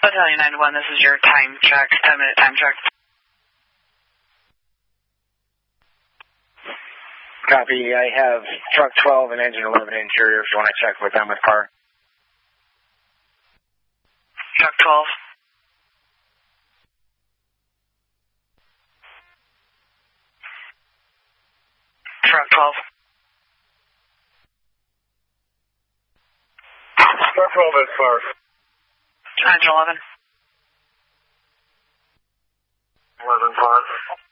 Battalion 9-1, this is your time check, 10-minute time check. Copy. I have truck 12 and engine 11 interior if you want to check with them with car. Truck 12. Truck 12. Truck 12 is far. Engine 11. 11 far.